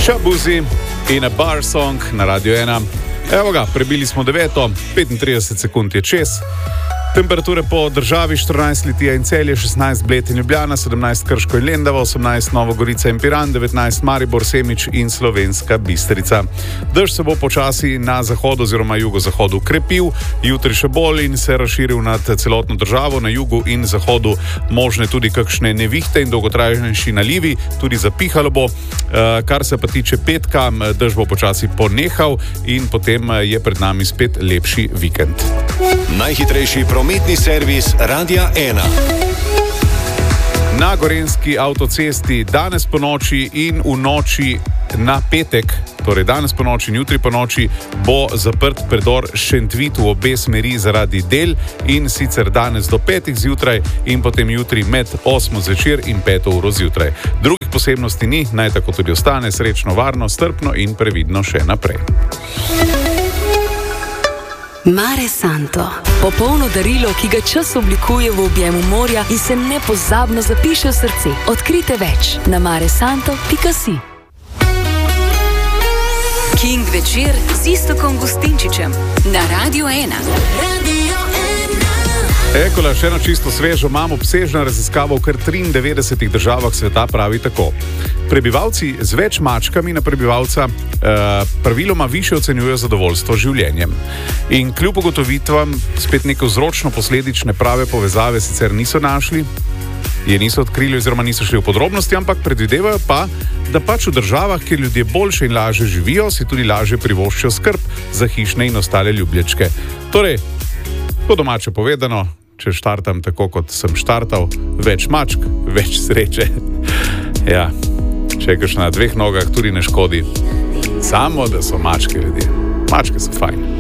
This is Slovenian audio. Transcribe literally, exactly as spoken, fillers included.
Shabuzi in a bar song na Radio ena. Evo ga, prebili smo deveto, petintrideset sekund je čez. Temperature po državi štirinajst Litija in Celje, šestnajst Bled in Ljubljana, sedemnajst Krško in Lendava, osemnajst Nova Gorica in Piran, devetnajst Maribor, Semič in Slovenska Bistrica. Dež se bo počasi na zahodu oziroma jugozahodu krepil, jutri še bolj in se razširil nad celotno državo, na jugu in zahodu možne tudi kakšne nevihte in dolgotrajnejši nalivi, tudi zapihalo bo. Kar se pa tiče petka, dež bo počasi ponehal in potem je pred nami spet lepši vikend. Najhitrejši prometni servis Radia ena. Na Gorenjski avtocesti danes po noči in v noči na petek, torej danes po noči in jutri po noči, bo zaprt predor Šentvit v obe smeri zaradi del, in sicer danes do petih zjutraj in potem jutri med osmo zvečer in peto uro zjutraj. Drugih posebnosti ni, naj tako tudi ostane. Srečno, varno, strpno in previdno še naprej. Mare Santo. Popolno darilo, ki ga čas oblikuje v objemu morja in se nepozabno zapiše v srce. Odkrite več na maresanto pika si. King večer z Iztokom Gustinčičem na Radio ena. Radio Ekola, še eno čisto svežo, imamo obsežno raziskavo v kar triindevetdesetih državah sveta, pravi tako. Prebivalci z več mačkami na prebivalca eh, praviloma više ocenjujejo zadovoljstvo z življenjem. In kljub ugotovitvam spet neke vzročno-posledične prave povezave sicer niso našli, je niso odkrili oziroma niso šli v podrobnosti, ampak predvidevajo pa, da pač v državah, kjer ljudje boljše in lažje živijo, si tudi lažje privoščijo skrb za hišne in ostale ljublječke. Torej, po domače povedano, če štartam tako, kot sem štartal, več mačk, več sreče. Ja, če je kakšna na dveh nogah, tudi ne škodi. Samo, da so mačke ljudje. Mačke so fajn.